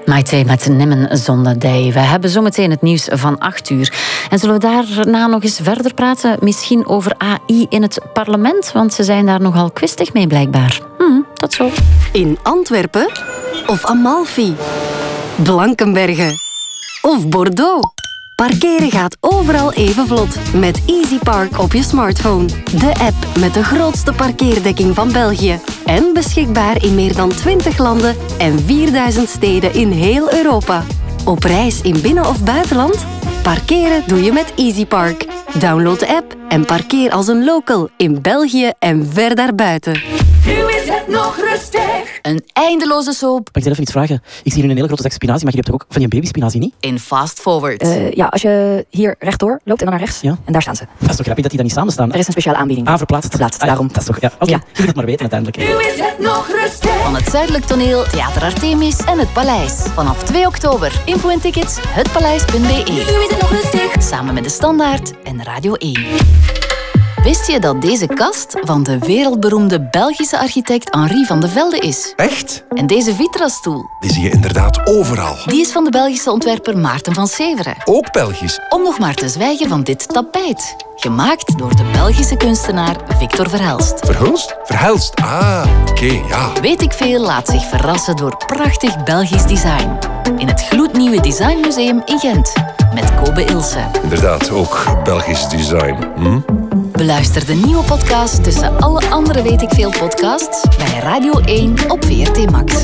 Maite met Nimmen Zondedij. We hebben zometeen het nieuws van 8:00. En zullen we daarna nog eens verder praten? Misschien over AI in het parlement? Want ze zijn daar nogal kwistig mee, blijkbaar. Tot zo. In Antwerpen of Amalfi, Blankenberge of Bordeaux. Parkeren gaat overal even vlot met EasyPark op je smartphone. De app met de grootste parkeerdekking van België. En beschikbaar in meer dan 20 landen en 4000 steden in heel Europa. Op reis in binnen- of buitenland? Parkeren doe je met EasyPark. Download de app en parkeer als een local in België en ver daarbuiten. Nu is het nog rustig. Een eindeloze soap. Mag ik even iets vragen? Ik zie hier een hele grote zak spinazie, maar je hebt toch ook van die babyspinazie, niet? In Fast Forward. Ja, als je hier rechtdoor loopt en dan naar rechts. Ja. En daar staan ze. Dat is toch grappig dat die dan niet samen staan? Er is een speciale aanbieding. Verplaatst. Daarom. Dat is toch, ja. Oké, Ja. je moet het maar weten uiteindelijk. Nu is het nog rustig. Van het Zuidelijk Toneel, Theater Artemis en Het Paleis. Vanaf 2 oktober. Info en tickets, hetpaleis.be. Nu is het nog rustig. Samen met De Standaard en Radio 1. Wist je dat deze kast van de wereldberoemde Belgische architect Henri van de Velde is? Echt? En deze Vitra-stoel, Die zie je inderdaad overal. die is van de Belgische ontwerper Maarten van Severen. Ook Belgisch. Om nog maar te zwijgen van dit tapijt. Gemaakt door de Belgische kunstenaar Victor Verhelst. Verhulst? Verhelst. Ah, oké, ja. Weet ik veel laat zich verrassen door prachtig Belgisch design. In het gloednieuwe Designmuseum in Gent. Met Kobe Ilse. Inderdaad, ook Belgisch design. Beluister de nieuwe podcast tussen alle andere Weet ik veel podcasts bij Radio 1 op VRT Max.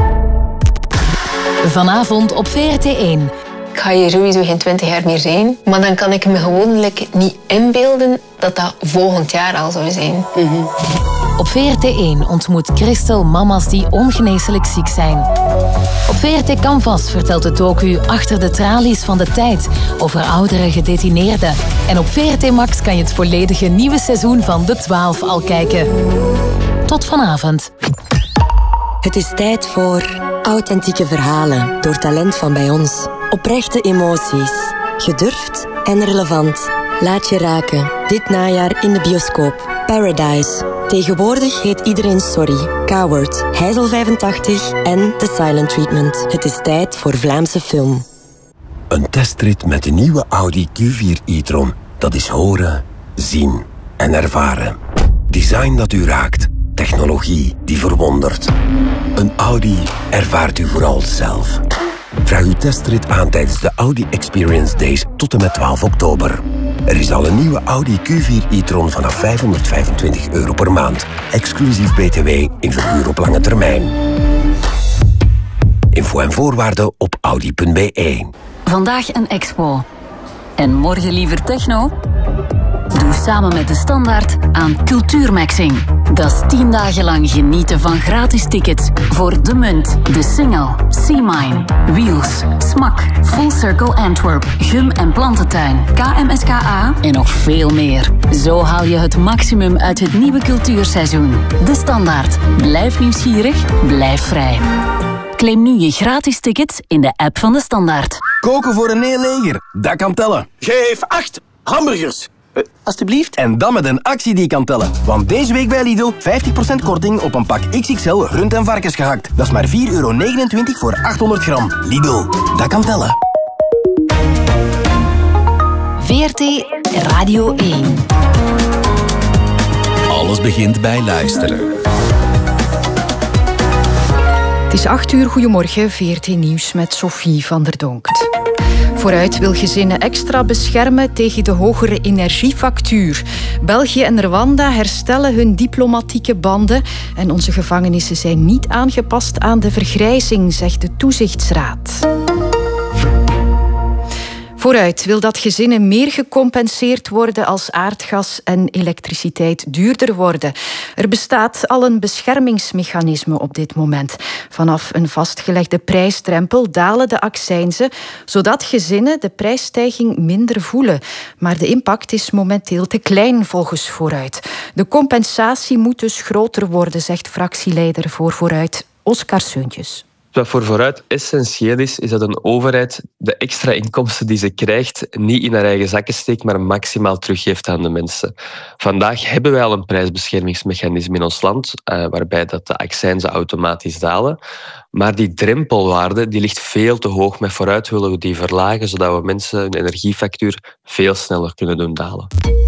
Vanavond op VRT 1. Ik ga hier sowieso geen 20 jaar meer zijn. Maar dan kan ik me gewoonlijk niet inbeelden dat dat volgend jaar al zou zijn. Op VRT 1 ontmoet Christel mama's die ongeneeslijk ziek zijn. Op VRT Canvas vertelt de docu Achter de tralies van de tijd over oudere gedetineerden. En op VRT Max kan je het volledige nieuwe seizoen van De 12 al kijken. Tot vanavond. Het is tijd voor authentieke verhalen door talent van bij ons. Oprechte emoties. Gedurfd en relevant. Laat je raken. Dit najaar in de bioscoop. Paradise. Tegenwoordig heet iedereen Sorry. Coward. Heizel 85 en The Silent Treatment. Het is tijd voor Vlaamse film. Een testrit met de nieuwe Audi Q4 e-tron. Dat is horen, zien en ervaren. Design dat u raakt. Technologie die verwondert. Een Audi ervaart u vooral zelf. Vraag uw testrit aan tijdens de Audi Experience Days tot en met 12 oktober. Er is al een nieuwe Audi Q4 e-tron vanaf €525 per maand. Exclusief BTW in verhuur op lange termijn. Info en voorwaarden op audi.be. Vandaag een expo. En morgen liever techno? Doe samen met De Standaard aan Cultuurmaxing. Dat is 10 dagen lang genieten van gratis tickets voor De Munt, De Single, C-Mine, Wheels, Smak, Full Circle Antwerp, Gum en Plantentuin, KMSKA en nog veel meer. Zo haal je het maximum uit het nieuwe cultuurseizoen. De Standaard. Blijf nieuwsgierig, blijf vrij. Claim nu je gratis tickets in de app van De Standaard. Koken voor een heel leger, dat kan tellen. Geef 8 hamburgers. Alsjeblieft. En dan met een actie die kan tellen. Want deze week bij Lidl 50% korting op een pak XXL rund- en varkensgehakt. Dat is maar €4,29 voor 800 gram. Lidl, dat kan tellen. VRT Radio 1. Alles begint bij luisteren. Het is 8:00, goedemorgen, VRT Nieuws met Sophie van der Donkt. Vooruit wil gezinnen extra beschermen tegen de hogere energiefactuur. België en Rwanda herstellen hun diplomatieke banden en onze gevangenissen zijn niet aangepast aan de vergrijzing, zegt de Toezichtsraad. Vooruit wil dat gezinnen meer gecompenseerd worden als aardgas en elektriciteit duurder worden. Er bestaat al een beschermingsmechanisme op dit moment. Vanaf een vastgelegde prijsdrempel dalen de accijnzen, zodat gezinnen de prijsstijging minder voelen. Maar de impact is momenteel te klein volgens Vooruit. De compensatie moet dus groter worden, zegt fractieleider voor Vooruit, Oscar Seuntjes. Wat voor vooruit essentieel is dat een overheid de extra inkomsten die ze krijgt niet in haar eigen zakken steekt, maar maximaal teruggeeft aan de mensen. Vandaag hebben wij al een prijsbeschermingsmechanisme in ons land, waarbij dat de accijnzen automatisch dalen. Maar die drempelwaarde die ligt veel te hoog. Met vooruit willen we die verlagen, zodat we mensen hun energiefactuur veel sneller kunnen doen dalen.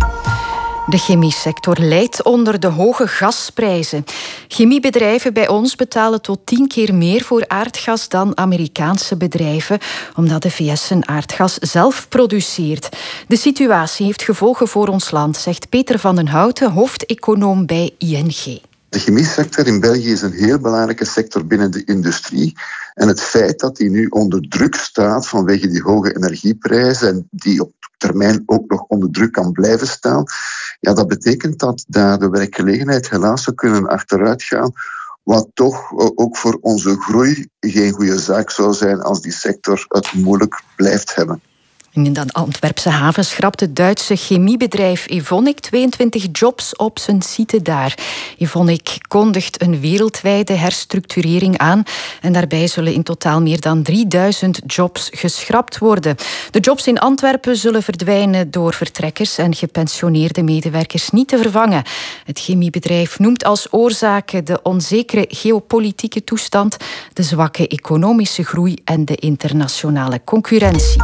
De chemiesector lijdt onder de hoge gasprijzen. Chemiebedrijven bij ons betalen tot 10 keer meer voor aardgas dan Amerikaanse bedrijven, omdat de VS zijn aardgas zelf produceert. De situatie heeft gevolgen voor ons land, zegt Peter van den Houten, hoofdeconoom bij ING. De chemiesector in België is een heel belangrijke sector binnen de industrie. En het feit dat die nu onder druk staat vanwege die hoge energieprijzen en die op termijn ook nog onder druk kan blijven staan, ja, dat betekent dat daar de werkgelegenheid helaas zou kunnen achteruit gaan, wat toch ook voor onze groei geen goede zaak zou zijn als die sector het moeilijk blijft hebben. In de Antwerpse haven schrapt het Duitse chemiebedrijf Evonik 22 jobs op zijn site daar. Evonik kondigt een wereldwijde herstructurering aan en daarbij zullen in totaal meer dan 3000 jobs geschrapt worden. De jobs in Antwerpen zullen verdwijnen door vertrekkers en gepensioneerde medewerkers niet te vervangen. Het chemiebedrijf noemt als oorzaken de onzekere geopolitieke toestand, de zwakke economische groei en de internationale concurrentie.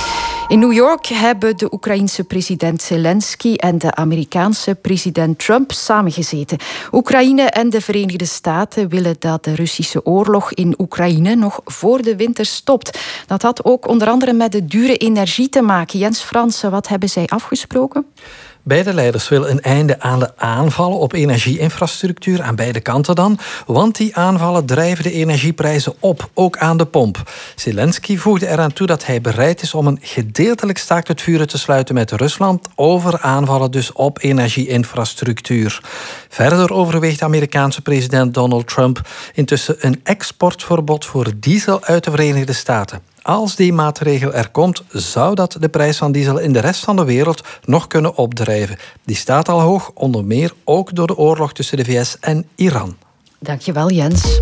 In New York hebben de Oekraïense president Zelensky en de Amerikaanse president Trump samengezeten. Oekraïne en de Verenigde Staten willen dat de Russische oorlog in Oekraïne nog voor de winter stopt. Dat had ook onder andere met de dure energie te maken. Jens Fransen, wat hebben zij afgesproken? Beide leiders willen een einde aan de aanvallen op energieinfrastructuur, aan beide kanten dan, want die aanvallen drijven de energieprijzen op, ook aan de pomp. Zelensky voegde eraan toe dat hij bereid is om een gedeeltelijk staakt het vuren te sluiten met Rusland over aanvallen dus op energieinfrastructuur. Verder overweegt de Amerikaanse president Donald Trump intussen een exportverbod voor diesel uit de Verenigde Staten. Als die maatregel er komt, zou dat de prijs van diesel in de rest van de wereld nog kunnen opdrijven. Die staat al hoog, onder meer ook door de oorlog tussen de VS en Iran. Dankjewel, Jens.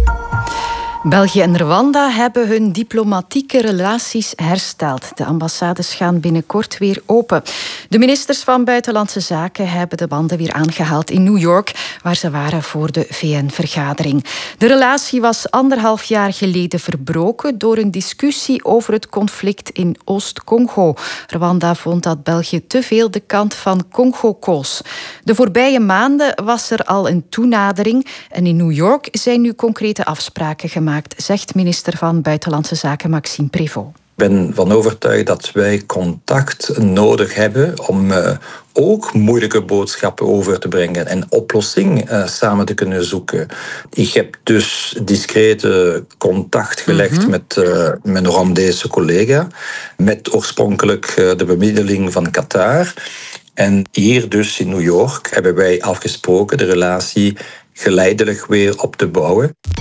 België en Rwanda hebben hun diplomatieke relaties hersteld. De ambassades gaan binnenkort weer open. De ministers van Buitenlandse Zaken hebben de banden weer aangehaald in New York, waar ze waren voor de VN-vergadering. De relatie was 1,5 jaar geleden verbroken door een discussie over het conflict in Oost-Congo. Rwanda vond dat België te veel de kant van Congo koos. De voorbije maanden was er al een toenadering en in New York zijn nu concrete afspraken gemaakt, zegt minister van Buitenlandse Zaken Maxime Prévost. Ik ben van overtuigd dat wij contact nodig hebben om ook moeilijke boodschappen over te brengen en oplossing samen te kunnen zoeken. Ik heb dus discrete contact gelegd met mijn Rwandese collega, met oorspronkelijk de bemiddeling van Qatar. En hier dus in New York hebben wij afgesproken de relatie geleidelijk weer op te bouwen.